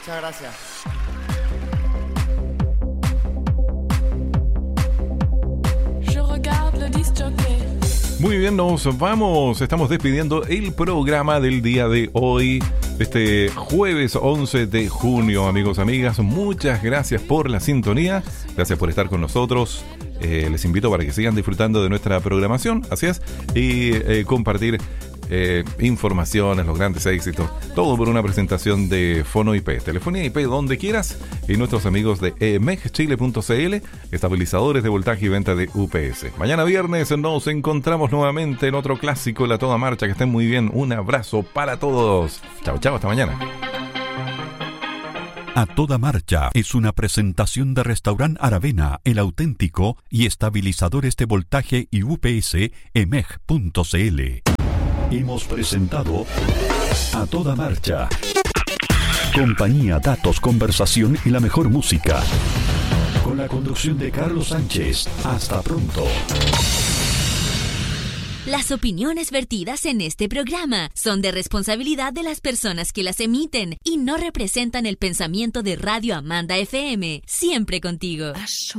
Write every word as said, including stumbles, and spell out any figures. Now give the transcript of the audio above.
Muchas gracias. Muy bien, nos vamos. Estamos despidiendo el programa del día de hoy, este jueves once de junio, amigos, amigas. Muchas gracias por la sintonía. Gracias por estar con nosotros. Eh, les invito para que sigan disfrutando de nuestra programación, así es, y eh, compartir eh, informaciones, los grandes éxitos, todo por una presentación de Fono I P, telefonía I P donde quieras, y nuestros amigos de e m e g chile punto c l, estabilizadores de voltaje y venta de U P S. Mañana viernes nos encontramos nuevamente en otro clásico, La Toda Marcha. Que estén muy bien, un abrazo para todos. Chao, chao, hasta mañana. A Toda Marcha es una presentación de Restaurant Aravena, el auténtico, y estabilizadores de voltaje y U P S, e m e g punto c l. Hemos presentado A Toda Marcha. Compañía, datos, conversación y la mejor música. Con la conducción de Carlos Sánchez. Hasta pronto. Las opiniones vertidas en este programa son de responsabilidad de las personas que las emiten y no representan el pensamiento de Radio Amanda F M. Siempre contigo.